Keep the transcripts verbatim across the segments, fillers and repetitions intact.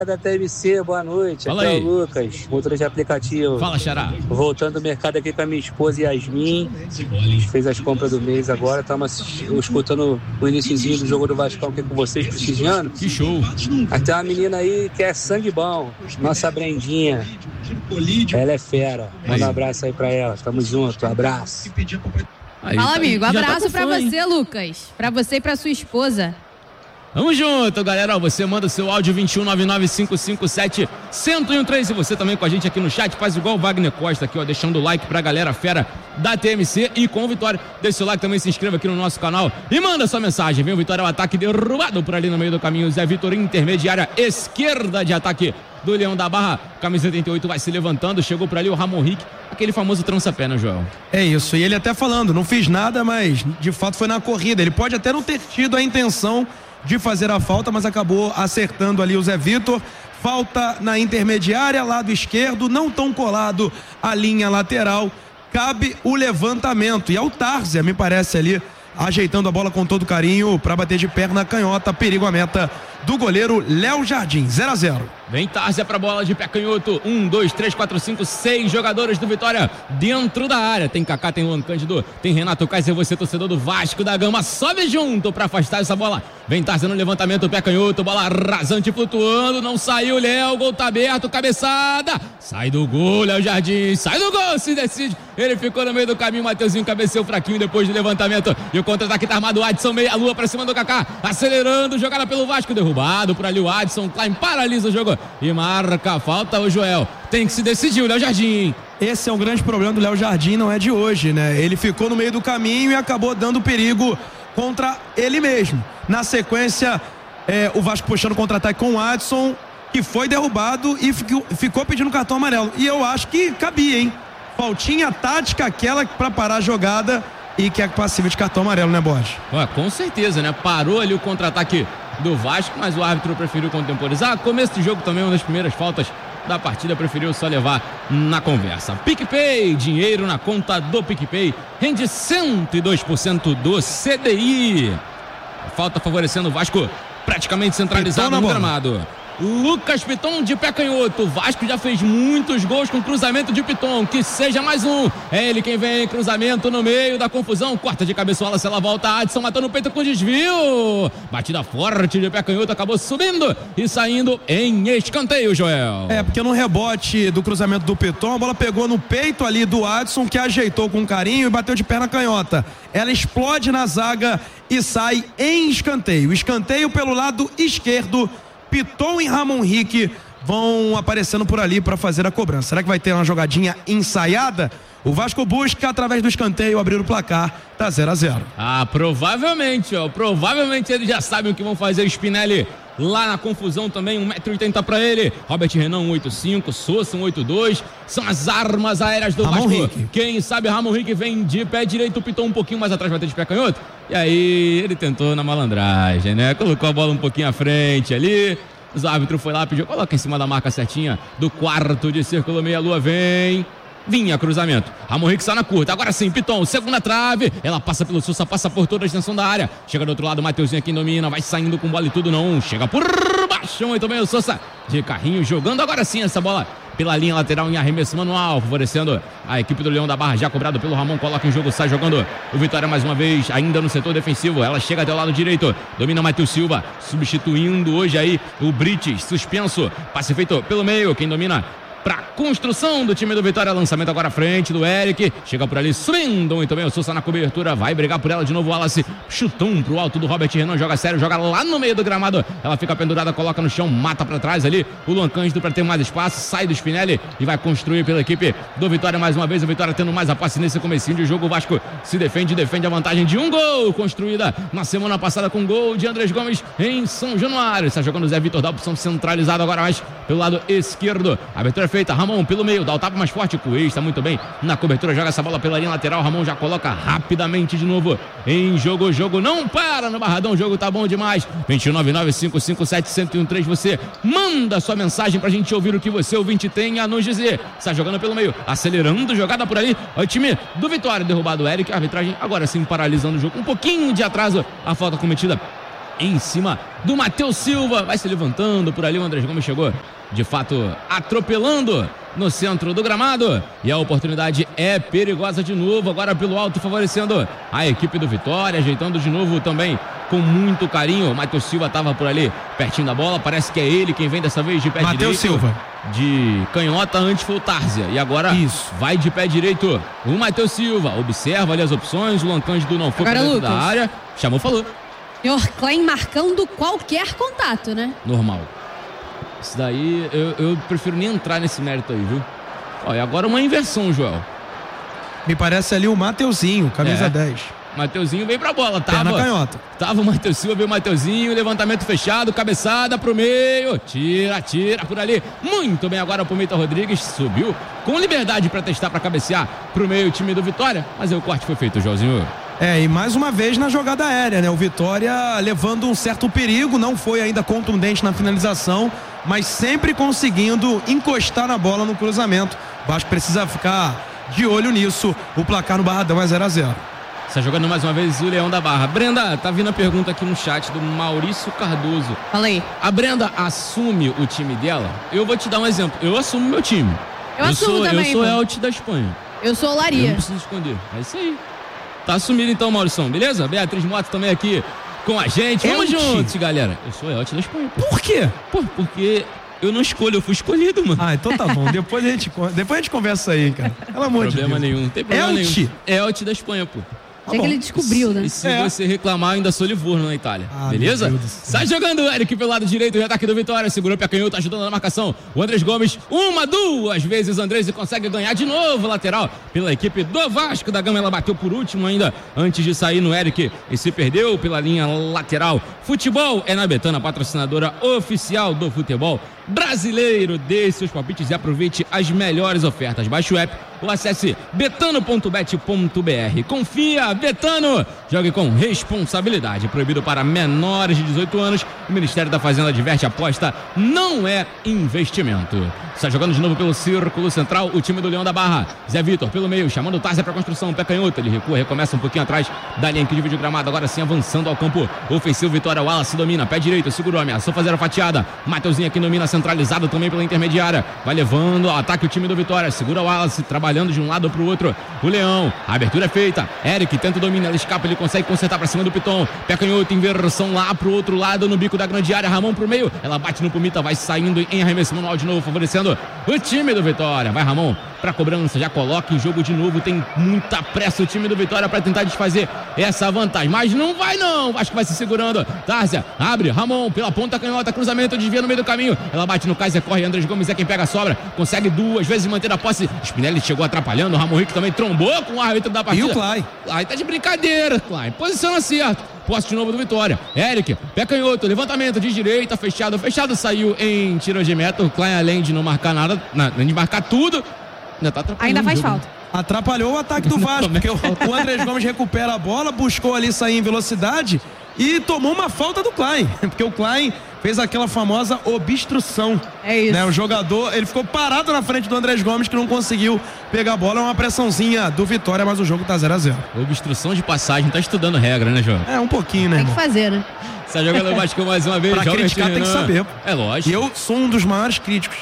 Da T M C, boa noite. Fala aqui aí. é o Lucas, motorista de aplicativo. Fala, Xará. Voltando do mercado aqui com a minha esposa Yasmin. A gente fez as compras do mês agora. Estamos escutando o iniciozinho do jogo do Vascão aqui com vocês, prestigiando. Que show. Aí tem uma menina aí que é sangue bom, nossa Brendinha. Ela é fera. Manda um abraço aí pra ela. Tamo junto, abraço. Aí, Fala, tá- amigo. já tá Abraço com pra fã, hein? você, Lucas. Pra você e pra sua esposa. Tamo junto, galera. Ó, você manda seu áudio vinte e um, nove nove cinco cinco sete, um zero um três. E você também com a gente aqui no chat. Faz igual o Wagner Costa aqui, ó, deixando o like pra galera fera da T M C e com Vitória. Deixa o seu like também, se inscreva aqui no nosso canal e manda sua mensagem. Vem o Vitória, o ataque derrubado por ali no meio do caminho. Zé Vitor, intermediária esquerda de ataque do Leão da Barra. Camisa oitenta e oito vai se levantando. Chegou por ali o Ramon Rick, aquele famoso trança-pé, né, Joel? É isso, e ele até falando, não fiz nada, mas de fato foi na corrida. Ele pode até não ter tido a intenção de fazer a falta, mas acabou acertando ali o Zé Vitor. Falta na intermediária, lado esquerdo, não tão colado à linha lateral. Cabe o levantamento. E é o Tárzia, me parece ali, ajeitando a bola com todo carinho para bater de perna canhota. Perigo a meta do goleiro Léo Jardim. zero a zero. Vem Tárzia pra bola de pé canhoto. Um, dois, três, quatro, cinco, seis jogadores do Vitória dentro da área. Tem Kaká, tem Luan Cândido, tem Renato Kaiser, você torcedor do Vasco da Gama. Sobe junto pra afastar essa bola. Vem Tárzia no levantamento, pé canhoto, bola rasante flutuando. Não saiu, Léo, gol tá aberto, cabeçada. Sai do gol, Léo Jardim. Sai do gol, se decide. Ele ficou no meio do caminho, Mateuzinho cabeceou fraquinho depois do levantamento. E o contra-ataque tá armado, Adson meia lua pra cima do Kaká. Acelerando, jogada pelo Vasco, derrubado por ali o Adson. Klein paralisa o jogo e marca a falta. O Joel tem que se decidir, o Léo Jardim. Esse é um grande problema do Léo Jardim, não é de hoje, né? Ele ficou no meio do caminho e acabou dando perigo contra ele mesmo. Na sequência, é, o Vasco puxando contra-ataque com o Adson, que foi derrubado e ficou, ficou pedindo cartão amarelo. E eu acho que cabia, hein? Faltinha tática, aquela pra parar a jogada e que é passiva de cartão amarelo, né, Borges? Ué, com certeza, né? Parou ali o contra-ataque do Vasco, mas o árbitro preferiu contemporizar. Começo de jogo também, uma das primeiras faltas da partida, preferiu só levar na conversa. PicPay, dinheiro na conta do PicPay, rende cento e dois por cento do C D I. Falta favorecendo o Vasco, praticamente centralizado no gramado. Lucas Piton de pé canhoto. Vasco já fez muitos gols com cruzamento de Piton. Que seja mais um. É ele quem vem, cruzamento no meio da confusão. Corta de cabeçola, se ela volta. Adson matou no peito com desvio. Batida forte de pé canhoto, acabou subindo e saindo em escanteio, Joel. É, porque no rebote do cruzamento do Piton, a bola pegou no peito ali do Adson, que ajeitou com carinho e bateu de perna canhota. Ela explode na zaga e sai em escanteio. Escanteio pelo lado esquerdo. Piton e Ramon Rick vão aparecendo por ali para fazer a cobrança. Será que vai ter uma jogadinha ensaiada? O Vasco busca, através do escanteio, abrir o placar. Tá zero a zero. Ah, provavelmente, ó. Provavelmente eles já sabem o que vão fazer. Spinelli lá na confusão também, um metro e oitenta pra ele. Robert Renan, um oitenta e cinco. Sousa, um oitenta e dois. São as armas aéreas do Ramon Vasco. Rick. Quem sabe Ramon Rick vem de pé direito, o Piton um pouquinho mais atrás, bater de pé canhoto. E aí ele tentou na malandragem, né? Colocou a bola um pouquinho à frente ali. O árbitro foi lá, pediu, coloca em cima da marca certinha do quarto de círculo, meia-lua vem. Vinha cruzamento. Ramon Rick sai na curta. Agora sim, Piton, segunda trave. Ela passa pelo Sousa, passa por toda a extensão da área. Chega do outro lado, Mateuzinho quem domina. Vai saindo com bola e tudo, não. Chega por baixo. Muito bem, o Sousa de carrinho jogando. Agora sim, essa bola pela linha lateral em arremesso manual, favorecendo a equipe do Leão da Barra, já cobrado pelo Ramon. Coloca em jogo, sai jogando o Vitória mais uma vez, ainda no setor defensivo. Ela chega até o lado direito. Domina Matheus Silva, substituindo hoje aí o Brites, suspenso. Passe feito pelo meio. Quem domina para construção do time do Vitória, lançamento agora à frente do Eric, chega por ali subindo muito bem o Sousa na cobertura, vai brigar por ela de novo o Wallace, chutão pro alto do Robert Renan, joga sério, joga lá no meio do gramado, ela fica pendurada, coloca no chão, mata para trás ali o Luan Cândido para ter mais espaço, sai do Spinelli e vai construir pela equipe do Vitória mais uma vez. O Vitória tendo mais a posse nesse comecinho de jogo. O Vasco se defende, defende a vantagem de um gol, construída na semana passada com gol de Andrés Gomes em São Januário. Está jogando o Zé Vitor, da opção centralizada agora mais pelo lado esquerdo. A abertura é feita, Ramon pelo meio, dá o tapa mais forte, Coelho está muito bem na cobertura, joga essa bola pela linha lateral, Ramon já coloca rapidamente de novo em jogo, o jogo não para no Barradão, o jogo tá bom demais. Vinte e nove, nove cinco cinco sete, zero um três, você manda sua mensagem pra gente ouvir o que você ouvinte tem a nos dizer. Está jogando pelo meio, acelerando, jogada por ali, o time do Vitória, derrubado o Eric, a arbitragem agora sim paralisando o jogo, um pouquinho de atraso, a falta cometida em cima do Matheus Silva. Vai se levantando por ali, o Andrés Gomes chegou, de fato, atropelando no centro do gramado. E a oportunidade é perigosa de novo, agora pelo alto, favorecendo a equipe do Vitória, ajeitando de novo também com muito carinho. O Matheus Silva estava por ali, pertinho da bola, parece que é ele quem vem dessa vez de pé Matheus direito. Silva. De canhota, antes foi o Tárzia. E agora Isso. vai de pé direito o Matheus Silva. Observa ali as opções, o Luan Cândido não foi Agora, para dentro Lucas. da área. Chamou, falou. Senhor Klein marcando qualquer contato, né? Normal. Isso daí, eu, eu prefiro nem entrar nesse mérito aí, viu? Ó, e agora uma inversão, Joel. Me parece ali o Mateuzinho, camisa É. dez. Mateuzinho veio pra bola, tava. Perna canhota. Tava o Matheus Silva, veio o Mateuzinho, levantamento fechado, cabeçada pro meio, tira, tira por ali. Muito bem agora o Pumita Rodrigues, subiu com liberdade pra testar, pra cabecear pro meio o time do Vitória, mas aí o corte foi feito, Joãozinho. É, e mais uma vez na jogada aérea, né? O Vitória levando um certo perigo, não foi ainda contundente na finalização, mas sempre conseguindo encostar na bola no cruzamento. O Vasco precisa ficar de olho nisso. O placar no Barradão é zero a zero. Está jogando mais uma vez o Leão da Barra. Brenda, tá vindo a pergunta aqui no chat do Maurício Cardoso. Fala aí. A Brenda assume o time dela? Eu vou te dar um exemplo. Eu assumo meu time. Eu assumo sou, também, Eu sou pô. Elche da Espanha. Eu sou Eu não Olaria. preciso esconder. É isso aí. Tá assumido então, Maurição, beleza? Beatriz Mota também aqui com a gente. Vamos Elche? juntos, galera. Eu sou Elche da Espanha, pô. Por quê? Pô, porque eu não escolho, eu fui escolhido, mano. Ah, então tá bom. Depois a gente, depois a gente conversa aí, cara. Pelo amor de Deus. Problema nenhum, não tem problema Elche? nenhum. Elche da Espanha, pô. Até que ele descobriu, né? E se É. você reclamar, eu ainda sou Livorno na Itália. Ah, beleza? meu Deus do céu. Sai jogando o Eric pelo lado direito, o ataque do Vitória. Segurou o pé canhoto, ajudando na marcação. O Andrés Gomes, uma, duas vezes Andrés e consegue ganhar de novo lateral pela equipe do Vasco da Gama. Ela bateu por último ainda antes de sair no Eric e se perdeu pela linha lateral. Futebol é na Betano, a patrocinadora oficial do futebol brasileiro. Dê seus palpites e aproveite as melhores ofertas. Baixe o app ou acesse betano ponto bet ponto br. Confia, Betano! Jogue com responsabilidade. Proibido para menores de dezoito anos. O Ministério da Fazenda adverte: aposta não é investimento. Está jogando de novo pelo círculo central o time do Leão da Barra. Zé Vitor pelo meio, chamando o Tárzia para construção. Pé canhoto, ele recua, recomeça um pouquinho atrás da linha que divide o gramado. Agora sim avançando ao campo ofensivo. Vitória, Wallace domina, pé direito, segurou, ameaçou fazer a fatiada. Mateuzinho aqui domina, centralizado também pela intermediária. Vai levando ao ataque o time do Vitória. Segura o Wallace, trabalhando de um lado para o outro. O Leão, a abertura é feita. Eric tenta o domínio, ela escapa, ele consegue consertar para cima do Piton. Pé canhoto, inversão lá pro outro lado, no bico da grande área. Ramon pro meio, ela bate no Pumita, vai saindo em arremesso manual de novo, favorecendo o time do Vitória. Vai Ramon pra cobrança, já coloca em jogo de novo. Tem muita pressa o time do Vitória para tentar desfazer essa vantagem, mas não vai não. Acho que vai se segurando. Tárzia abre, Ramon pela ponta canhota, cruzamento, desvia no meio do caminho. Ela bate no Kaiser, corre, Andrés Gomes é quem pega a sobra, consegue duas vezes manter a posse. Spinelli chegou atrapalhando, o Ramon Rick também trombou com o árbitro da partida. E o Klein? Klein tá de brincadeira, Klein. Posição acerto. Posse de novo do Vitória. Eric, pé canhoto, levantamento de direita, fechado, fechado, saiu em tiro de meta. O Klein, além de não marcar nada, além de marcar tudo, ainda tá atrapalhando. Ainda faz o jogo. falta. Atrapalhou o ataque do Vasco, porque o, o Andrés Gomes recupera a bola, buscou ali sair em velocidade e tomou uma falta do Klein, porque o Klein fez aquela famosa obstrução. É isso. Né? O jogador, ele ficou parado na frente do Andrés Gomes, que não conseguiu pegar a bola. É uma pressãozinha do Vitória, mas o jogo tá zero a zero. Obstrução de passagem, tá estudando regra, né, João? É, um pouquinho, né, Tem que irmão? fazer, né? Está jogando o Vasco mais uma vez. Pra joga criticar esse tem que Renan. saber. É lógico. E eu sou um dos maiores críticos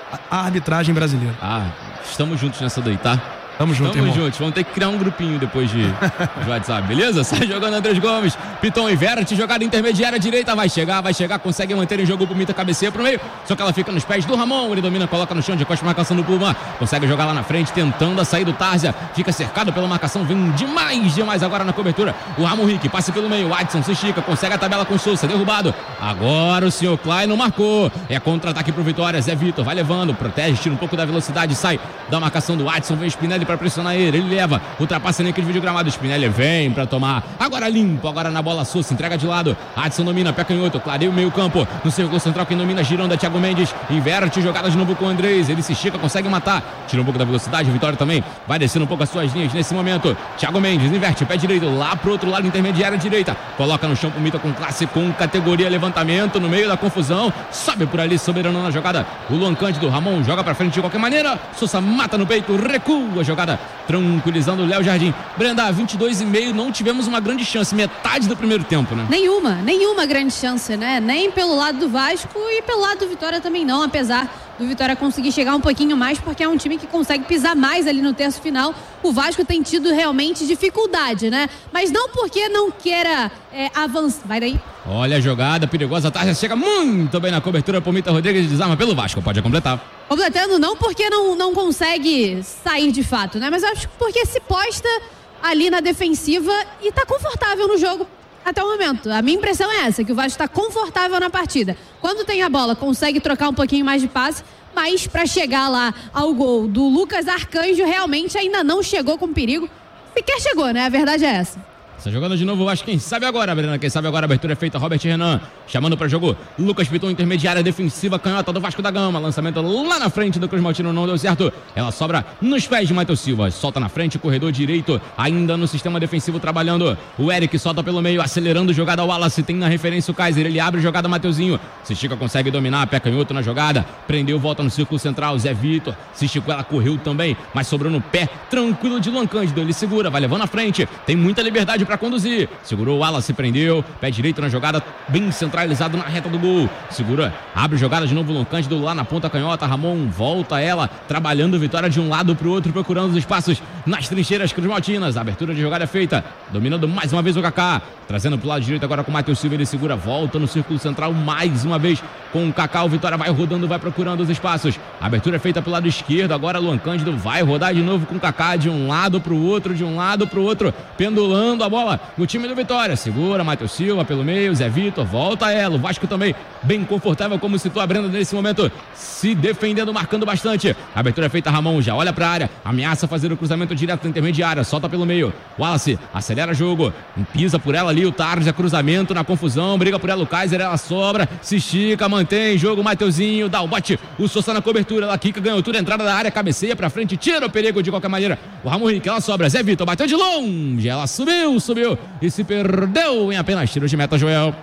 à arbitragem brasileira. Ah, estamos juntos nessa daí, tá? Tamo junto, Tamo irmão. juntos, vamos ter que criar um grupinho depois de, de WhatsApp, beleza? Sai jogando Andrés Gomes, Piton inverte, jogada intermediária direita, vai chegar, vai chegar, consegue manter em jogo o Pumita, cabeceia pro meio, só que ela fica nos pés do Ramon, ele domina, coloca no chão, de costa marcação do Puma, consegue jogar lá na frente, tentando a sair do Tárzia, fica cercado pela marcação, vem demais, demais agora na cobertura, o Ramon Rick, passe pelo meio, o Adson se estica, consegue a tabela com o Sousa, derrubado, agora o senhor Klein não marcou, é contra-ataque pro Vitória, Zé Vitor vai levando, protege, tira um pouco da velocidade, sai da marcação do Adson, vem Spinelli pra pressionar ele, ele leva, ultrapassa nem que divide o gramado, Spinelli vem pra tomar, agora limpo, agora na bola Sousa, entrega de lado, Adson domina, pé canhoto, clareia o meio campo, no círculo central quem domina, Gironda, Thiago Mendes, inverte jogada de novo com o Andrés, ele se estica, consegue matar, tira um pouco da velocidade, o Vitória também vai descendo um pouco as suas linhas nesse momento, Thiago Mendes inverte, pé direito, lá pro outro lado, intermediária direita, coloca no chão pro Mita com classe, com categoria, levantamento no meio da confusão, sobe por ali, soberano na jogada, o Luan Cândido, Ramon joga pra frente de qualquer maneira, Sousa mata no peito, recua, jogada, tranquilizando o Léo Jardim. Brenda, vinte e dois e meio, não tivemos uma grande chance, metade do primeiro tempo, né? Nenhuma, nenhuma grande chance, né? Nem pelo lado do Vasco e pelo lado do Vitória também não, apesar do Vitória conseguir chegar um pouquinho mais, porque é um time que consegue pisar mais ali no terço final. O Vasco tem tido realmente dificuldade, né? Mas não porque não queira é, avançar. Vai daí. Olha a jogada perigosa, a Tarja chega muito bem na cobertura por Mita Rodrigues, desarma pelo Vasco, pode completar. Completando não porque não, não consegue sair de fato, né? Mas acho que porque se posta ali na defensiva e tá confortável no jogo até o momento. A minha impressão é essa, que o Vasco tá confortável na partida. Quando tem a bola, consegue trocar um pouquinho mais de passe, mas para chegar lá ao gol do Lucas Arcanjo, realmente ainda não chegou com perigo. Sequer chegou, né? A verdade é essa. Essa jogada de novo, acho que quem sabe agora, Brena, quem sabe agora, a abertura é feita, Robert Renan, chamando para jogo, Lucas Piton, intermediária defensiva, canhota do Vasco da Gama, lançamento lá na frente do Cruz Maltino, não deu certo, ela sobra nos pés de Matheus Silva, solta na frente, corredor direito, ainda no sistema defensivo trabalhando, o Eric solta pelo meio, acelerando jogada, o Wallace tem na referência o Kaiser, ele abre jogada, Mateuzinho, se estica, consegue dominar, pé canhoto na jogada, prendeu, volta no círculo central, Zé Vitor, se esticou, ela correu também, mas sobrou no pé, tranquilo de Luan Cândido, ele segura, vai levando na frente, tem muita liberdade para conduzir, segurou o Wallace, prendeu, pé direito na jogada, bem centralizado na reta do gol, segura, abre jogada de novo, Luan Cândido lá na ponta canhota, Ramon volta ela, trabalhando Vitória de um lado pro outro, procurando os espaços nas trincheiras Cruz Maltinas, a abertura de jogada é feita, dominando mais uma vez o Kaká, trazendo pro lado direito agora com o Matheus Silva, ele segura, volta no círculo central mais uma vez com o Kaká, o Vitória vai rodando, vai procurando os espaços, a abertura é feita pelo lado esquerdo, agora Luan Cândido vai rodar de novo com o Kaká, de um lado pro outro, de um lado pro outro, pendulando a bola o time do Vitória, segura Matheus Silva pelo meio, Zé Vitor, volta ela, o Vasco também bem confortável, como citou a Brenda nesse momento, se defendendo, marcando bastante, a abertura é feita, Ramon já olha pra área, ameaça fazer o cruzamento direto na intermediária, solta pelo meio, Wallace acelera jogo, pisa por ela ali, o Tarja, cruzamento na confusão, briga por ela o Kaiser, ela sobra, se estica, mantém jogo, Mateuzinho, dá o bote, o Sousa na cobertura, ela quica, ganhou tudo, entrada da área, cabeceia pra frente, tira o perigo de qualquer maneira, o Ramon Henrique, ela sobra, Zé Vitor, bateu de longe, ela subiu, subiu, e se perdeu em apenas tiros de meta, Joel.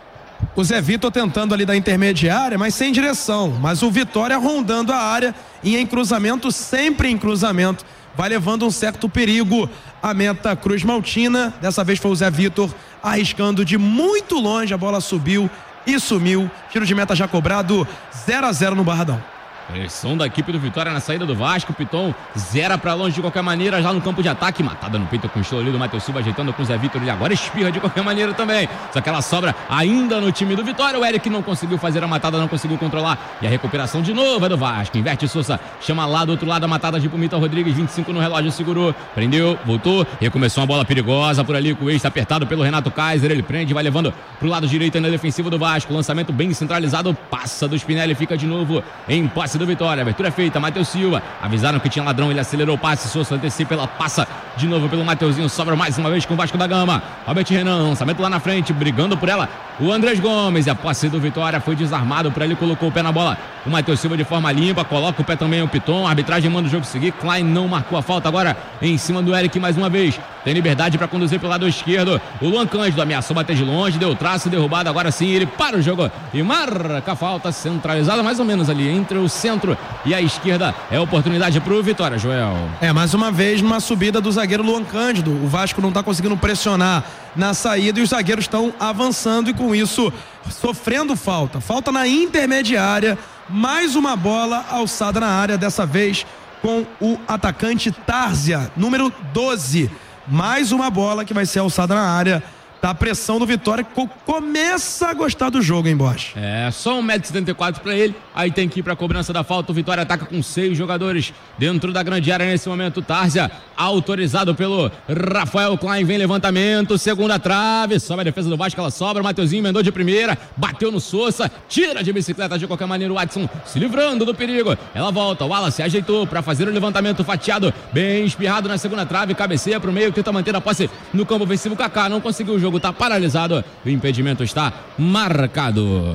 O Zé Vitor tentando ali da intermediária, mas sem direção, mas o Vitória rondando a área e em cruzamento, sempre em cruzamento, vai levando um certo perigo a meta Cruz Maltina. Dessa vez foi o Zé Vitor arriscando de muito longe, a bola subiu e sumiu, tiro de meta já cobrado, zero a zero no Barradão. Pressão da equipe do Vitória na saída do Vasco, Piton zera pra longe de qualquer maneira, já no campo de ataque, matada no peito com o estilo ali do Matheus Silva, ajeitando com o Zé Vitor, ele agora espirra de qualquer maneira também, só que ela sobra ainda no time do Vitória, o Eric não conseguiu fazer a matada, não conseguiu controlar, e a recuperação de novo é do Vasco, inverte Sousa, chama lá do outro lado a matada de Pumita Rodrigues, vinte e cinco no relógio, segurou, prendeu, voltou, recomeçou uma bola perigosa por ali, com o ex apertado pelo Renato Kaiser, ele prende, vai levando pro lado direito na defensiva do Vasco, lançamento bem centralizado, passa do Spinelli, fica de novo em posse do Vitória, abertura é feita, Matheus Silva, avisaram que tinha ladrão, ele acelerou o passe, Sousa antecipa, ela passa de novo pelo Mateuzinho, sobra mais uma vez com o Vasco da Gama, Robert Renan, lançamento lá na frente, brigando por ela, o Andrés Gomes, e a posse do Vitória foi desarmado por ali, colocou o pé na bola, o Matheus Silva de forma limpa, coloca o pé também o Piton, a arbitragem manda o jogo seguir, Klein não marcou a falta agora em cima do Eric mais uma vez, tem liberdade para conduzir pelo lado esquerdo, o Luan Cândido ameaçou bater de longe, deu traço, derrubado, agora sim ele para o jogo e marca a falta centralizada mais ou menos ali entre o centro e a esquerda, é oportunidade pro Vitória, Joel. É, mais uma vez numa subida do zagueiro Luan Cândido, o Vasco não tá conseguindo pressionar na saída e os zagueiros estão avançando e com isso sofrendo falta, falta na intermediária, mais uma bola alçada na área, dessa vez com o atacante Tárzia, número doze, mais uma bola que vai ser alçada na área. Tá a pressão do Vitória, que começa a gostar do jogo, hein, Bosch? É, só um metro e setenta e quatro pra ele, aí tem que ir pra cobrança da falta, o Vitória ataca com seis jogadores dentro da grande área nesse momento, Tárzia, autorizado pelo Rafael Klein, vem levantamento, segunda trave, sobe a defesa do Vasco, ela sobra, o Mateuzinho emendou de primeira, bateu no Sousa, tira de bicicleta de qualquer maneira o Watson, se livrando do perigo, ela volta, o Wallace ajeitou pra fazer o levantamento fatiado, bem espirrado na segunda trave, cabeceia pro meio, tenta manter a posse no campo ofensivo, Kaká não conseguiu o jogo, está paralisado, o impedimento está marcado.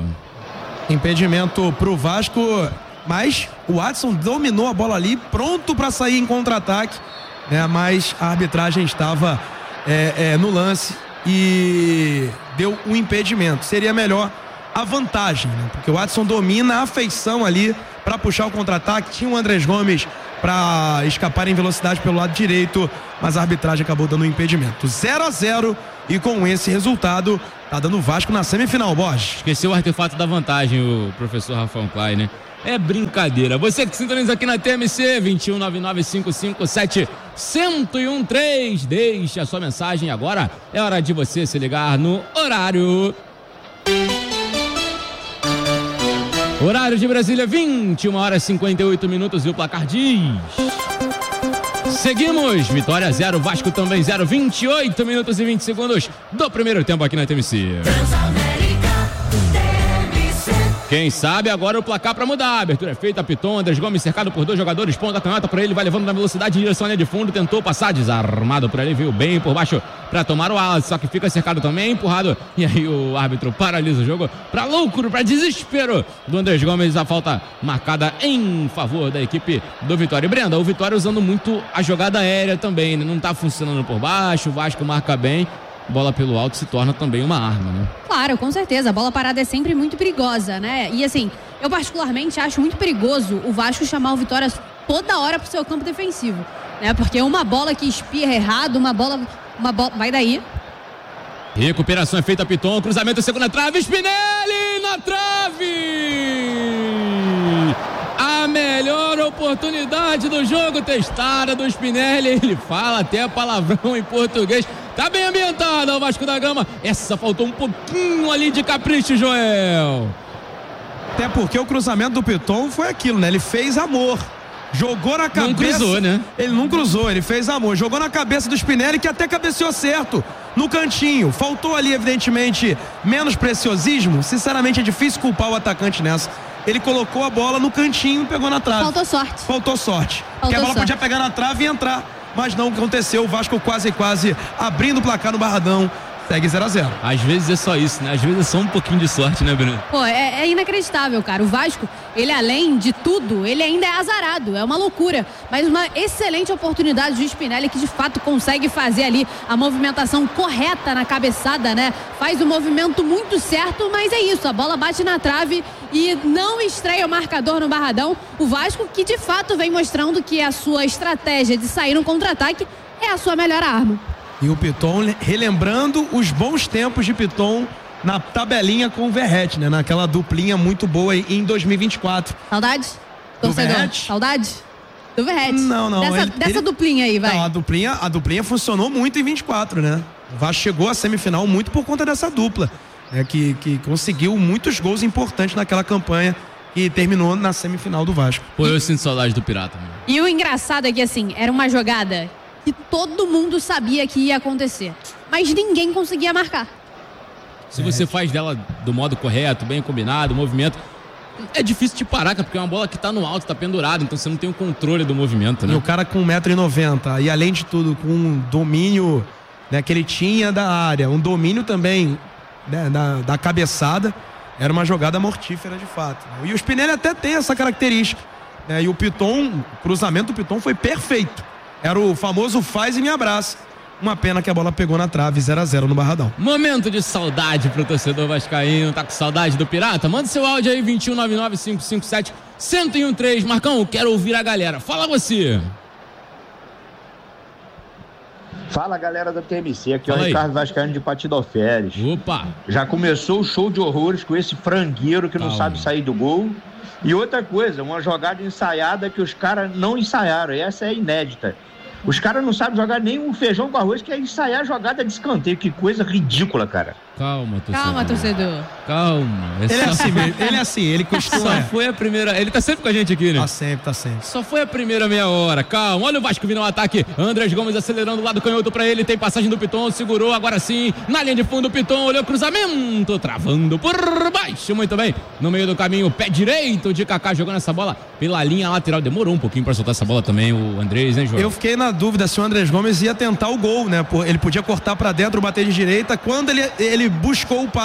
Impedimento pro Vasco, mas o Watson dominou a bola ali, pronto para sair em contra-ataque, né? Mas a arbitragem estava é, é, no lance e deu um impedimento. Seria melhor a vantagem, né? Porque o Adson domina a feição ali para puxar o contra-ataque. Tinha o Andrés Gomes para escapar em velocidade pelo lado direito, mas a arbitragem acabou dando um impedimento. zero a zero e com esse resultado tá dando o Vasco na semifinal, Borges. Esqueceu o artefato da vantagem, o professor Rafael Klein, né? É brincadeira. Você que sintoniza aqui na T M C, vinte e um, nove nove cinco cinco sete, um zero um três, deixe a sua mensagem agora. É hora de você se ligar no horário. Horário de Brasília, vinte e uma horas e cinquenta e oito minutos e o placar diz... Seguimos, Vitória zero, Vasco também zero, vinte e oito minutos e vinte segundos do primeiro tempo aqui na T M C. Quem sabe agora o placar para mudar. A abertura é feita, Piton, Andrés Gomes cercado por dois jogadores, ponta canhota para ele, vai levando na velocidade em direção à linha de fundo, tentou passar, desarmado por ali, veio bem por baixo para tomar o ala, só que fica cercado também, empurrado, e aí o árbitro paralisa o jogo para loucura, para desespero do Andrés Gomes, a falta marcada em favor da equipe do Vitória. E Brenda, o Vitória usando muito a jogada aérea também, né? Não tá funcionando por baixo, o Vasco marca bem. Bola pelo alto se torna também uma arma, né? Claro, com certeza. A bola parada é sempre muito perigosa, né? E assim, eu particularmente acho muito perigoso o Vasco chamar o Vitória toda hora pro seu campo defensivo, né? Porque uma bola que espirra errado, uma bola... Uma bola... Vai daí. Recuperação é feita, Piton, cruzamento, segunda trave, Spinelli na trave! A melhor oportunidade do jogo testada do Spinelli, ele fala até palavrão em português. Tá bem ambientada o Vasco da Gama. Essa faltou um pouquinho ali de capricho, Joel. Até porque o cruzamento do Piton foi aquilo, né? Ele fez amor. Jogou na cabeça. Não cruzou, né? Ele não cruzou, ele fez amor. Jogou na cabeça do Spinelli, que até cabeceou certo no cantinho. Faltou ali, evidentemente, menos preciosismo. Sinceramente, é difícil culpar o atacante nessa. Ele colocou a bola no cantinho e pegou na trave. Faltou sorte. Faltou sorte. Faltou Porque a bola sorte. podia pegar na trave e entrar. Mas não aconteceu. O Vasco quase, quase abrindo o placar no Barradão. Segue zero a zero. Às vezes é só isso, né? Às vezes é só um pouquinho de sorte, né, Bruno? Pô, é, é inacreditável, cara. O Vasco, ele além de tudo, ele ainda é azarado. É uma loucura. Mas uma excelente oportunidade do Spinelli, que de fato consegue fazer ali a movimentação correta na cabeçada, né? Faz o movimento muito certo, mas é isso. A bola bate na trave e não estreia o marcador no Barradão. O Vasco, que de fato vem mostrando que a sua estratégia de sair no contra-ataque é a sua melhor arma. E o Piton relembrando os bons tempos de Piton na tabelinha com o Verrete, né? Naquela duplinha muito boa em dois mil e vinte e quatro. Saudade? Torcedor? Verrete? Saudade? Do Verrete. Não, não. Dessa, ele, dessa ele... duplinha aí, vai. Não, a duplinha, a duplinha funcionou muito em vinte e quatro, né? O Vasco chegou à semifinal muito por conta dessa dupla, né? que, que conseguiu muitos gols importantes naquela campanha e terminou na semifinal do Vasco. Pô, eu sinto saudade do Pirata, mano. E o engraçado é que, assim, era uma jogada que todo mundo sabia que ia acontecer, mas ninguém conseguia marcar. Se você é. faz dela do modo correto, bem combinado, movimento, é difícil de parar, porque é uma bola que tá no alto, tá pendurada, então você não tem o controle do movimento, né? E o cara com um metro e noventa e além de tudo com um domínio, né, que ele tinha da área, um domínio também, né, da, da cabeçada, era uma jogada mortífera de fato. E o Spinelli até tem essa característica, né? E o Piton, o cruzamento do Piton foi perfeito. Era o famoso faz e me abraça. Uma pena que a bola pegou na trave, zero a zero no Barradão. Momento de saudade pro torcedor vascaíno. Tá com saudade do Pirata? Manda seu áudio aí, vinte e um, nove nove cinco cinco sete, um zero um três. Marcão, eu quero ouvir a galera. Fala você. Fala, galera da T M C. Aqui Fala é o aí. Ricardo Vascaíno de Patidoféres. Opa. Já começou o show de horrores com esse frangueiro que não Calma. sabe sair do gol. E outra coisa, uma jogada ensaiada que os caras não ensaiaram. Essa é inédita. Os caras não sabem jogar nem um feijão com arroz, que é ensaiar a jogada de escanteio. Que coisa ridícula, cara. Calma, torcedor. Calma, torcedor. Calma. Ele é Só- assim mesmo, ele é assim, ele costuma. Só foi a primeira. Ele tá sempre com a gente aqui, né? Tá sempre, tá sempre. Só foi a primeira meia hora. Calma, olha o Vasco vindo ao ataque. Andrés Gomes acelerando o lado canhoto pra ele. Tem passagem do Piton, segurou agora sim. Na linha de fundo, o Piton olhou o cruzamento. Travando por baixo. Muito bem. No meio do caminho, pé direito de Kaká jogando essa bola pela linha lateral. Demorou um pouquinho pra soltar essa bola também, o Andrés, hein, João? Eu fiquei na dúvida se o Andrés Gomes ia tentar o gol, né? Ele podia cortar pra dentro, bater de direita. Quando ele, ele buscou o passe,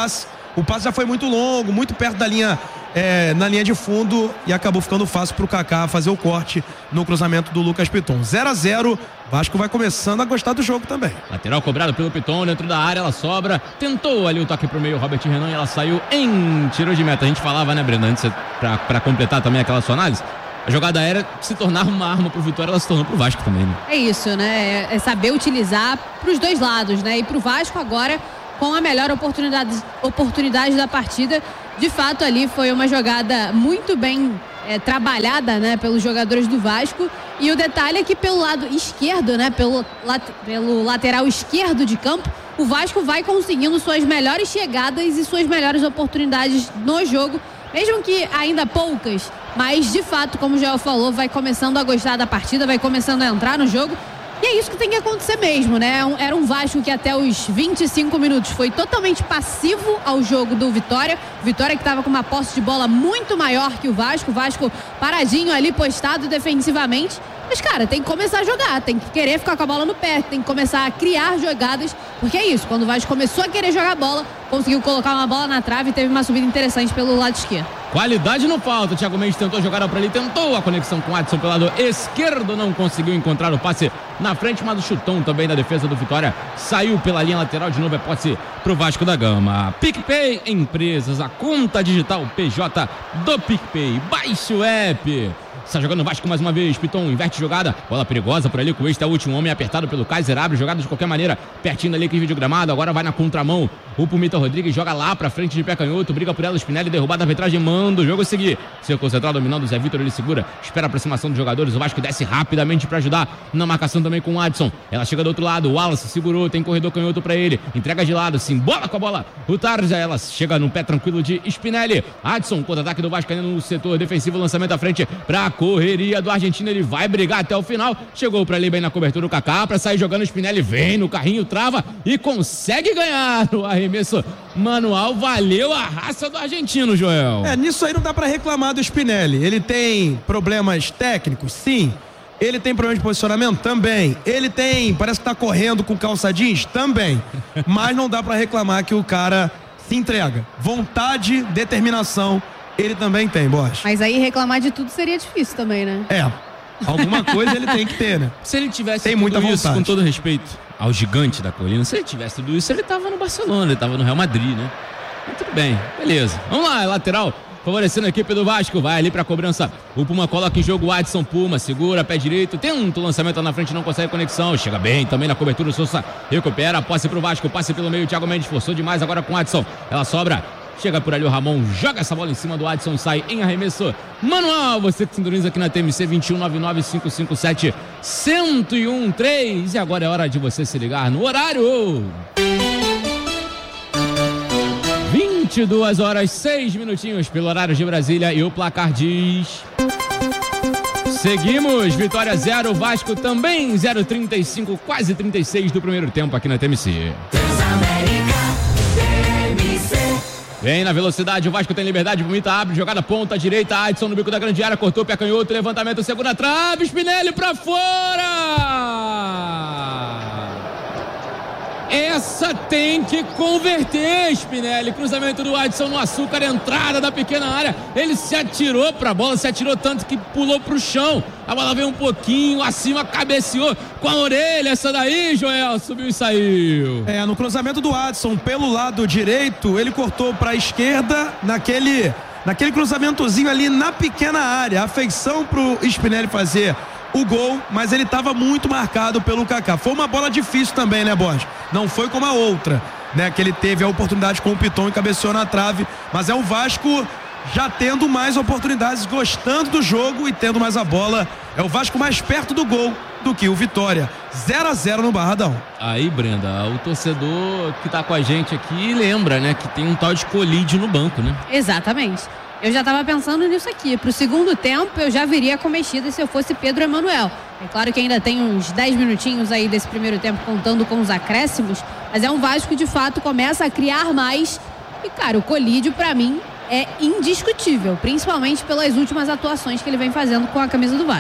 o passe já foi muito longo, muito perto da linha, é, na linha de fundo, e acabou ficando fácil pro Kaká fazer o corte no cruzamento do Lucas Piton. zero a zero, Vasco vai começando a gostar do jogo também. Lateral cobrado pelo Piton, dentro da área, ela sobra, tentou ali o toque pro meio, Robert Renan, e ela saiu em tiro de meta. A gente falava, né, Brenda, antes, pra, pra completar também aquela sua análise, a jogada aérea se tornar uma arma pro Vitória, ela se tornou pro Vasco também, né? É isso, né? É saber utilizar pros dois lados, né? E pro Vasco agora, com a melhor oportunidade, oportunidade da partida, de fato ali foi uma jogada muito bem é, trabalhada, né, pelos jogadores do Vasco. E o detalhe é que pelo lado esquerdo, né, pelo, lat, pelo lateral esquerdo de campo, o Vasco vai conseguindo suas melhores chegadas e suas melhores oportunidades no jogo, mesmo que ainda poucas, mas de fato, como o Joel falou, vai começando a gostar da partida, vai começando a entrar no jogo. E é isso que tem que acontecer mesmo, né? Era um Vasco que até os vinte e cinco minutos foi totalmente passivo ao jogo do Vitória. Vitória que estava com uma posse de bola muito maior que o Vasco. O Vasco paradinho ali, postado defensivamente. Mas, cara, tem que começar a jogar, tem que querer ficar com a bola no pé, tem que começar a criar jogadas, porque é isso, quando o Vasco começou a querer jogar bola, conseguiu colocar uma bola na trave e teve uma subida interessante pelo lado esquerdo. Qualidade não falta, o Thiago Mendes tentou jogar para ali, tentou a conexão com o Adson pelo lado esquerdo, não conseguiu encontrar o passe na frente, mas o chutão também da defesa do Vitória saiu pela linha lateral, de novo é posse pro Vasco da Gama. PicPay Empresas, a conta digital P J do PicPay, baixe o app. Está jogando o Vasco mais uma vez, Piton inverte jogada, bola perigosa por ali, com o ex, é o último homem apertado pelo Kaiser, abre jogada de qualquer maneira, pertinho ali que vídeo gramado, agora vai na contramão, o Pumita Rodrigues joga lá pra frente de pé canhoto, briga por ela, Spinelli derrubada, arbitragem manda o jogo seguir, Cerco central dominando, o Zé Vitor, ele segura, espera a aproximação dos jogadores, o Vasco desce rapidamente pra ajudar, na marcação também com o Adson, ela chega do outro lado, o Wallace segurou, tem corredor canhoto pra ele, entrega de lado, sim, bola com a bola, o Tarja, ela chega no pé tranquilo de Spinelli, Adson, contra-ataque do Vasco no setor defensivo, lançamento à frente pra correria do argentino, ele vai brigar até o final, chegou pra ali bem na cobertura o Kaká, pra sair jogando, o Spinelli vem no carrinho, trava e consegue ganhar no arremesso manual, valeu a raça do argentino, Joel. É, nisso aí não dá pra reclamar do Spinelli, ele tem problemas técnicos, sim, ele tem problema de posicionamento, também, ele tem, parece que tá correndo com calça jeans, também, mas não dá pra reclamar que o cara se entrega, vontade, determinação, ele também tem, Bosch. Mas aí reclamar de tudo seria difícil também, né? É, alguma coisa ele tem que ter, né? Se ele tivesse tem tudo muita isso, vontade. com todo respeito ao gigante da colina, se ele tivesse tudo isso, ele tava no Barcelona, ele tava no Real Madrid, né? Mas tudo bem, beleza. Vamos lá, lateral, favorecendo a equipe do Vasco, vai ali pra cobrança, o Puma coloca em jogo o Adson, Puma, segura, pé direito, tenta o lançamento lá na frente, não consegue conexão, chega bem também na cobertura, o Sousa recupera, a posse pro Vasco, passe pelo meio, o Thiago Mendes forçou demais agora com o Adson, ela sobra, chega por ali o Ramon, joga essa bola em cima do Adson, sai em arremesso manual, você que sintoniza aqui na T M C vinte e um nove nove cinco cinco sete um zero um três, e agora é hora de você se ligar no horário. vinte e duas horas, seis minutinhos pelo horário de Brasília e o placar diz... Seguimos, Vitória zero, Vasco também zero, trinta e cinco, quase trinta e seis do primeiro tempo aqui na T M C. Vem na velocidade, o Vasco tem liberdade, bonita, abre, jogada ponta, direita, Adson no bico da grande área, cortou, pé canhoto, levantamento, segunda trave, Spinelli pra fora! Essa tem que converter, Spinelli, cruzamento do Adson no açúcar, entrada da pequena área, ele se atirou pra bola, se atirou tanto que pulou pro chão, a bola veio um pouquinho acima, cabeceou com a orelha, essa daí, Joel, subiu e saiu. É, no cruzamento do Adson pelo lado direito, ele cortou pra esquerda, naquele, naquele cruzamentozinho ali na pequena área, a feição pro Spinelli fazer o gol, mas ele estava muito marcado pelo Kaká. Foi uma bola difícil também, né, Borges? Não foi como a outra, né, que ele teve a oportunidade com o Piton e cabeceou na trave, mas é o Vasco já tendo mais oportunidades, gostando do jogo e tendo mais a bola. É o Vasco mais perto do gol do que o Vitória. zero a zero no Barradão. Aí, Brenda, o torcedor que tá com a gente aqui lembra, né, que tem um tal de colídio no banco, né? Exatamente. Eu já estava pensando nisso aqui. Pro segundo tempo, eu já viria com mexida se eu fosse Pedro Emanuel. É claro que ainda tem uns dez minutinhos aí desse primeiro tempo, contando com os acréscimos, mas é um Vasco que, de fato, começa a criar mais. E, cara, o colídio, pra mim, é indiscutível, principalmente pelas últimas atuações que ele vem fazendo com a camisa do Vasco.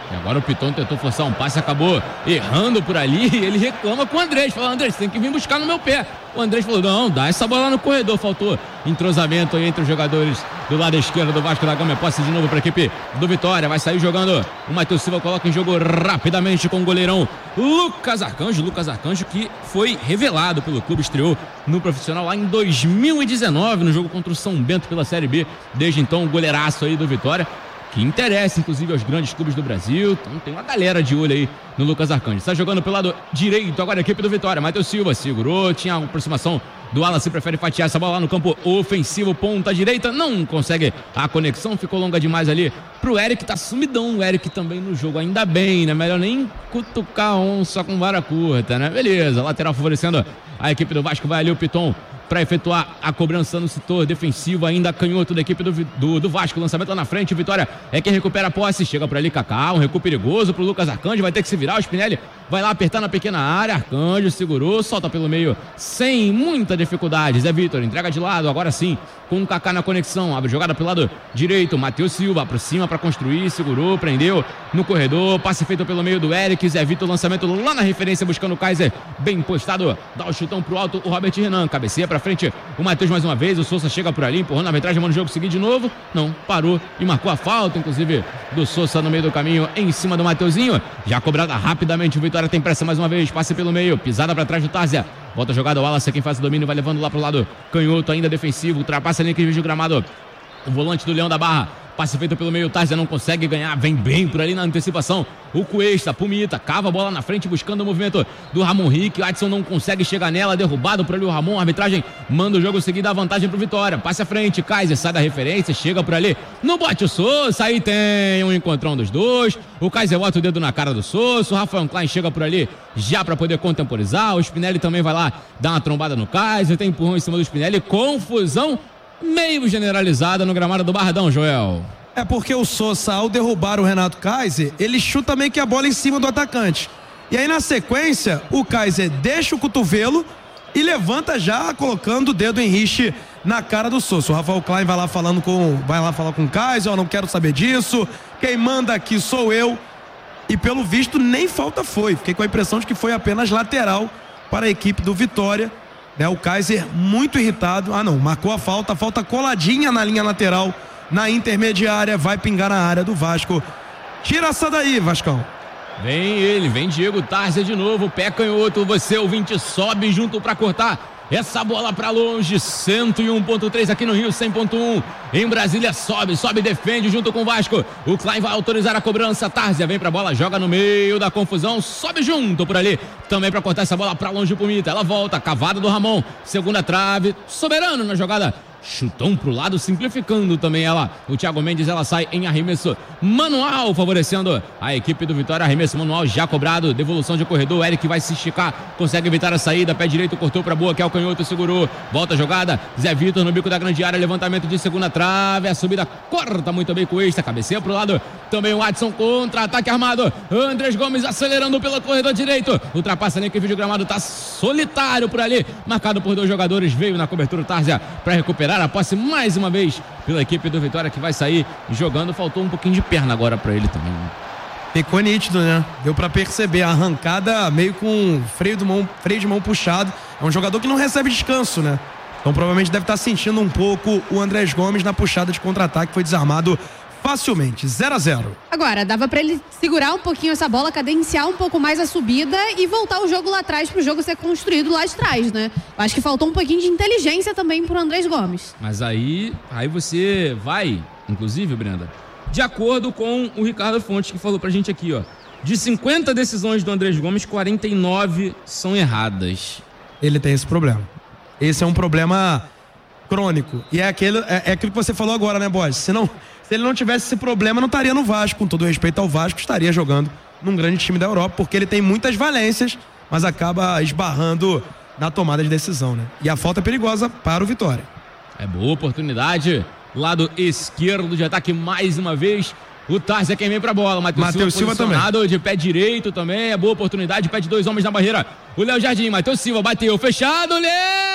E agora o Piton tentou forçar um passe, acabou errando por ali. E ele reclama com o Andrés. Fala, Andrés, você tem que vir buscar no meu pé. O Andrés falou, não, dá essa bola no corredor. Faltou entrosamento aí entre os jogadores do lado esquerdo do Vasco da Gama. É posse de novo para a equipe do Vitória. Vai sair jogando. O Matheus Silva coloca em jogo rapidamente com o goleirão Lucas Arcanjo. Lucas Arcanjo que foi revelado pelo clube, estreou no profissional lá em dois mil e dezenove, no jogo contra o São Bento pela Série B. Desde então, o goleiraço aí do Vitória, que interessa, inclusive, aos grandes clubes do Brasil. Então tem uma galera de olho aí no Lucas Arcanjo. Está jogando pelo lado direito agora a equipe do Vitória. Matheus Silva segurou, tinha a aproximação do Wallace, prefere fatiar essa bola lá no campo ofensivo, ponta direita, não consegue a conexão, ficou longa demais ali pro Eric, tá sumidão o Eric também no jogo, ainda bem, né? Melhor nem cutucar um só com vara curta, né? Beleza, lateral favorecendo a equipe do Vasco, vai ali o Piton para efetuar a cobrança no setor defensivo, ainda canhoto da equipe do, do, do Vasco, lançamento lá na frente, o Vitória é quem recupera a posse, chega por ali Kaká, um recuo perigoso pro Lucas Arcanjo, vai ter que se virar, o Spinelli vai lá apertar na pequena área, Arcanjo segurou, solta pelo meio, sem muita dificuldade, Zé Vitor entrega de lado, agora sim, com o Kaká na conexão, abre jogada pelo lado direito, Matheus Silva aproxima para construir, segurou, prendeu no corredor, passe feito pelo meio do Eric, Zé Vitor, lançamento lá na referência, buscando o Kaiser, bem postado, dá o chutão pro alto, o Robert Renan, cabeceia pra frente, o Matheus mais uma vez, o Sousa chega por ali, empurrando a arbitragem, manda o jogo seguir de novo, não, parou e marcou a falta, inclusive, do Sousa no meio do caminho, em cima do Mateuzinho, já cobrada rapidamente, o Vitória tem pressa mais uma vez, passe pelo meio, pisada pra trás do Tárzia, volta a jogada, o Wallace, quem faz o domínio, vai levando lá pro lado canhoto, ainda defensivo, ultrapassa ali que divide o gramado, o volante do Leão da Barra, passe feito pelo meio, o Tárzia não consegue ganhar, vem bem por ali na antecipação, o Cuesta, Pumita, cava a bola na frente, buscando o movimento do Ramon Rick, o Adson não consegue chegar nela, derrubado por ali o Ramon, a arbitragem manda o jogo seguir, dá vantagem pro Vitória, passe à frente, Kaiser sai da referência, chega por ali, não bote o Sousa, aí tem um encontrão dos dois, o Kaiser bota o dedo na cara do Sousa, o Rafael Klein chega por ali, já para poder contemporizar, o Spinelli também vai lá, dá uma trombada no Kaiser, tem empurrão em cima do Spinelli, confusão meio generalizada no gramado do Barradão, Joel. É porque o Sousa, ao derrubar o Renato Kaiser, ele chuta meio que a bola em cima do atacante. E aí na sequência, o Kaiser deixa o cotovelo e levanta já colocando o dedo em riche na cara do Sousa. O Rafael Klein vai lá falando com, vai lá falar com o Kaiser, eu não quero saber disso, quem manda aqui sou eu. E pelo visto nem falta foi. Fiquei com a impressão de que foi apenas lateral para a equipe do Vitória. Né, o Kaiser muito irritado. Ah não, marcou a falta, a falta coladinha na linha lateral, na intermediária, vai pingar na área do Vasco. Tira essa daí, Vascão. Vem ele, vem Diego Tárzia de novo, pé canhoto, você ouvinte sobe junto para cortar essa bola para longe, cento e um ponto três aqui no Rio, cem ponto um em Brasília, sobe, sobe, defende junto com o Vasco, o Klein vai autorizar a cobrança, Tárzia vem pra bola, joga no meio da confusão, sobe junto por ali, também para cortar essa bola para longe pro Mita, ela volta, cavada do Ramon, segunda trave, soberano na jogada, chutão pro lado, simplificando também ela, o Thiago Mendes, ela sai em arremesso manual, favorecendo a equipe do Vitória, arremesso manual já cobrado, devolução de corredor, Eric vai se esticar, consegue evitar a saída, pé direito, cortou pra boa, que é o canhoto, segurou, volta a jogada, Zé Vitor no bico da grande área, levantamento de segunda trave, a subida corta muito bem com o Extra, cabeceia pro lado, também o Adson contra, ataque armado, Andrés Gomes acelerando pelo corredor direito, ultrapassa nem que o vídeo gramado tá solitário por ali, marcado por dois jogadores, veio na cobertura o Tárzia para recuperar a posse mais uma vez pela equipe do Vitória, que vai sair jogando, faltou um pouquinho de perna agora para ele também. Ficou nítido, né? Deu pra perceber a arrancada meio com freio de mão, freio de mão puxado. É um jogador que não recebe descanso, né? Então provavelmente deve estar sentindo um pouco o Andrés Gomes na puxada de contra-ataque, foi desarmado facilmente, zero a zero. Agora, dava pra ele segurar um pouquinho essa bola, cadenciar um pouco mais a subida e voltar o jogo lá atrás pro jogo ser construído lá de trás, né? Acho que faltou um pouquinho de inteligência também pro Andrés Gomes. Mas aí, aí você vai, inclusive, Brenda, de acordo com o Ricardo Fontes, que falou pra gente aqui, ó, de cinquenta decisões do Andrés Gomes, quarenta e nove são erradas. Ele tem esse problema. Esse é um problema crônico. E é aquele, é, é aquilo que você falou agora, né, Borges? Se não... Se ele não tivesse esse problema, não estaria no Vasco. Com todo respeito ao Vasco, estaria jogando num grande time da Europa, porque ele tem muitas valências, mas acaba esbarrando na tomada de decisão, né? E a falta é perigosa para o Vitória. É boa oportunidade. Lado esquerdo de ataque mais uma vez. O Tárzia é quem vem pra bola. Matheus Silva, Silva também. De pé direito também. É boa oportunidade. Pé de dois homens na barreira. O Léo Jardim. Matheus Silva bateu. Fechado, Léo!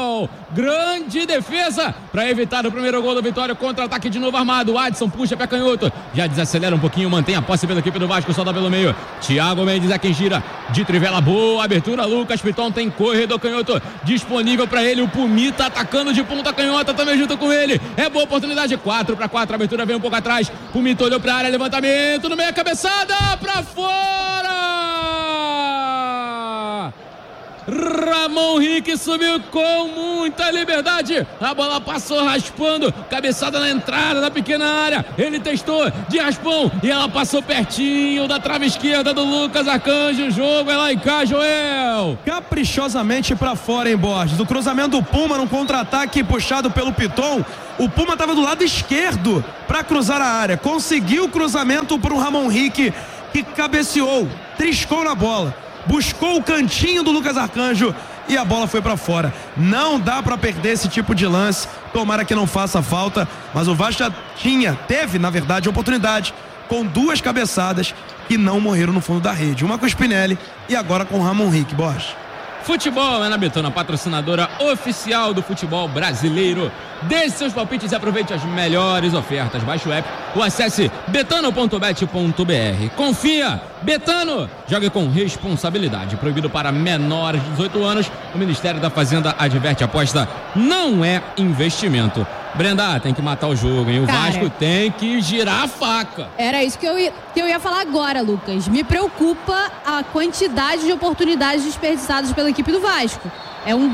Joel. Grande defesa para evitar o primeiro gol do Vitória. Contra-ataque de novo armado. Adson puxa pé canhoto. Já desacelera um pouquinho, mantém a posse pela equipe do Vasco, solta pelo meio. Thiago Mendes é quem gira. De trivela, boa abertura. Lucas Piton tem corredor canhoto disponível para ele. O Pumita atacando de ponta canhota também junto com ele. É boa oportunidade. quatro para quatro. A abertura vem um pouco atrás. Pumita olhou para a área. Levantamento no meio, cabeçada para fora. Ramon Henrique subiu com muita liberdade. A bola passou raspando. Cabeçada na entrada da pequena área. Ele testou de raspão e ela passou pertinho da trave esquerda do Lucas Arcanjo. O jogo é lá em cá, Joel. Caprichosamente pra fora, hein, Borges? O cruzamento do Puma num contra-ataque puxado pelo Piton. O Puma estava do lado esquerdo para cruzar a área. Conseguiu o cruzamento para o Ramon Henrique, que cabeceou, triscou na bola. Buscou o cantinho do Lucas Arcanjo e a bola foi para fora. Não dá para perder esse tipo de lance. Tomara que não faça falta, mas o Vasco já tinha, teve na verdade oportunidade com duas cabeçadas que não morreram no fundo da rede. Uma com o Spinelli e agora com o Ramon Henrique. Borges. Futebol é na Betano, patrocinadora oficial do futebol brasileiro. Deixe seus palpites e aproveite as melhores ofertas. Baixe o app ou acesse betano ponto bet ponto br. Confia, Betano, jogue com responsabilidade. Proibido para menores de dezoito anos. O Ministério da Fazenda adverte: aposta não é investimento. Brenda, tem que matar o jogo, hein? O Cara, Vasco tem que girar a faca. Era isso que eu, ia, que eu ia falar agora, Lucas. Me preocupa a quantidade de oportunidades desperdiçadas pela equipe do Vasco. É um...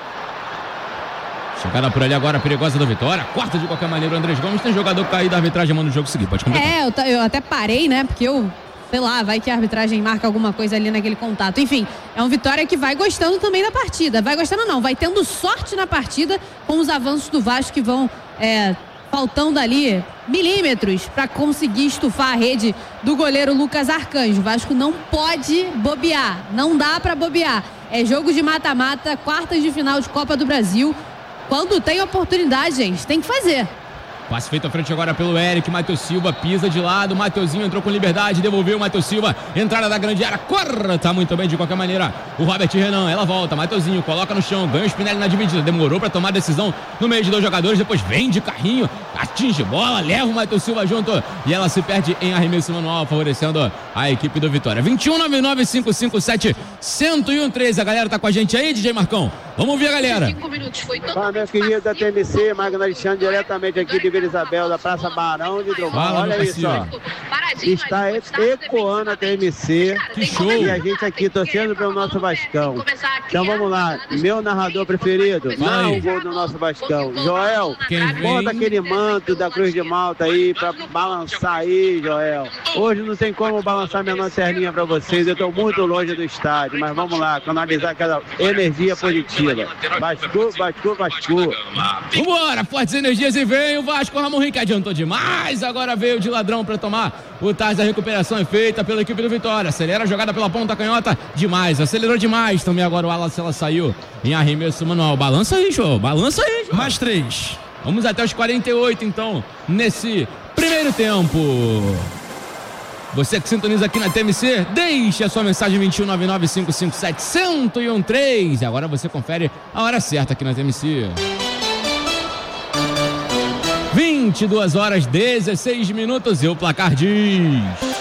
Chegada por ali agora, perigosa do Vitória. Quarta de qualquer maneira, o Andrés Gomes tem jogador caído da arbitragem, manda o jogo seguir. Pode completar. É, eu, eu até parei, né? Porque eu... sei lá, vai que a arbitragem marca alguma coisa ali naquele contato. Enfim, é um Vitória que vai gostando também da partida. Vai gostando não, vai tendo sorte na partida com os avanços do Vasco que vão é, faltando ali milímetros para conseguir estufar a rede do goleiro Lucas Arcanjo. O Vasco não pode bobear, não dá para bobear. É jogo de mata-mata, quartas de final de Copa do Brasil. Quando tem oportunidade, gente, tem que fazer. Passe feito à frente agora pelo Eric. Matheus Silva pisa de lado. Mateuzinho entrou com liberdade. Devolveu o Matheus Silva. Entrada da grande área. Corta muito bem de qualquer maneira. O Robert Renan. Ela volta. Mateuzinho coloca no chão. Ganha o Spinelli na dividida. Demorou para tomar a decisão no meio de dois jogadores. Depois vem de carrinho. Atinge bola. Leva o Matheus Silva junto. E ela se perde em arremesso manual, favorecendo a equipe do Vitória. vinte e um, nove nove cinco cinco sete, um zero um três. A galera tá com a gente aí, D J Marcão. Vamos ouvir a galera. Fala, meu querido da T M C. Magno Alexandre, diretamente aqui de Vila Isabel, da Praça Barão de Drummond. Olha isso, ó. Está ecoando a T M C. Que show. E a gente aqui torcendo pelo nosso Vascão. Então vamos lá. Meu narrador preferido. Não o gol do nosso Vascão. Joel, bota aquele manto da Cruz de Malta aí pra balançar aí, Joel. Hoje não tem como balançar minha lanterninha pra vocês. Eu tô muito longe do estádio. Mas vamos lá, canalizar aquela energia positiva. Vasco, Vasco, Vasco. Vambora, fortes energias e vem o Vasco. Ramon Henrique adiantou demais, agora veio de ladrão para tomar o Taz. A recuperação é feita pela equipe do Vitória. Acelera a jogada pela ponta canhota, demais, acelerou demais. Também agora o Alas, ela saiu em arremesso manual. Balança aí, João, balança aí, João. Mais três. Vamos até os quarenta e oito, então, nesse primeiro tempo. Você que sintoniza aqui na T M C, deixe a sua mensagem vinte e um, nove nove cinco cinco sete, um zero um três. E agora você confere a hora certa aqui na T M C. vinte e duas horas, dezesseis minutos e o placar diz...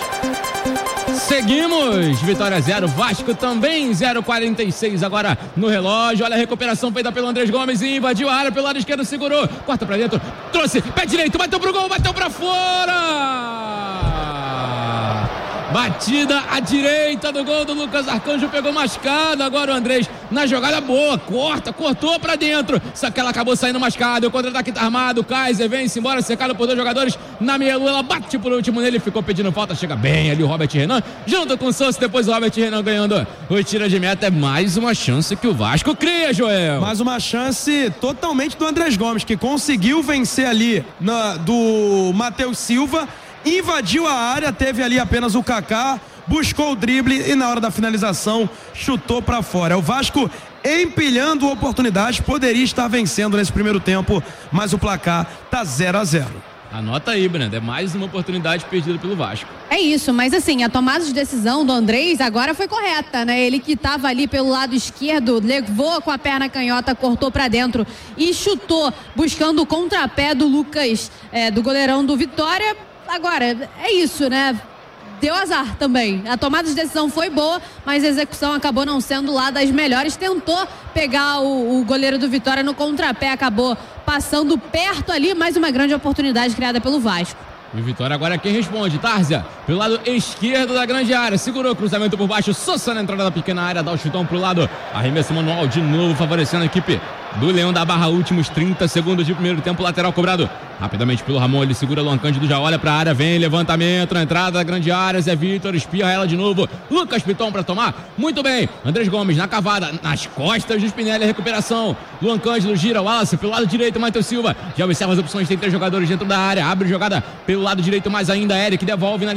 Seguimos, Vitória zero, Vasco também zero, quarenta e seis agora no relógio. Olha a recuperação feita pelo Andrés Gomes e invadiu a área pelo lado esquerdo, segurou, corta pra dentro, trouxe, pé direito, bateu pro gol, bateu pra fora. Batida à direita do gol do Lucas Arcanjo, pegou mascado, agora o Andrés na jogada boa, corta, cortou pra dentro, só que ela acabou saindo mascada, o contra-ataque tá armado, o Kaiser vem-se embora, cercado por dois jogadores, na meia-lua ela bate por último nele, ficou pedindo falta, chega bem ali o Robert Renan, junto com o Sousa, depois o Robert Renan ganhando o tiro de meta. É mais uma chance que o Vasco cria, Joel. Mais uma chance totalmente do Andrés Gomes, que conseguiu vencer ali na, do Matheus Silva, invadiu a área, teve ali apenas o Kaká, buscou o drible e na hora da finalização chutou para fora. É o Vasco empilhando oportunidades, poderia estar vencendo nesse primeiro tempo, mas o placar tá zero a zero. Anota aí, Brenda, é mais uma oportunidade perdida pelo Vasco. É isso, mas assim, a tomada de decisão do Andrés agora foi correta, né? Ele que estava ali pelo lado esquerdo, levou com a perna canhota, cortou para dentro e chutou, buscando o contrapé do Lucas, é, do goleirão do Vitória. Agora, é isso, né? Deu azar também. A tomada de decisão foi boa, mas a execução acabou não sendo lá das melhores. Tentou pegar o, o goleiro do Vitória no contrapé, acabou passando perto ali, mais uma grande oportunidade criada pelo Vasco. E o Vitória agora é quem responde. Tárzia, pelo lado esquerdo da grande área, segurou o cruzamento por baixo, Sousa na entrada da pequena área, dá o chutão pro lado, arremesso manual de novo, favorecendo a equipe do Leão da Barra. Últimos trinta segundos de primeiro tempo, lateral cobrado rapidamente pelo Ramon, ele segura Luan Cândido, já olha pra área, vem levantamento na entrada da grande área, Zé Vitor espirra ela de novo, Lucas Piton pra tomar, muito bem, Andrés Gomes na cavada, nas costas do Spinelli, a recuperação, Luan Cândido gira, Wallace pelo lado direito, Matheus Silva, já observa as opções, tem três jogadores dentro da área, abre jogada pelo lado direito mais ainda, Eric devolve na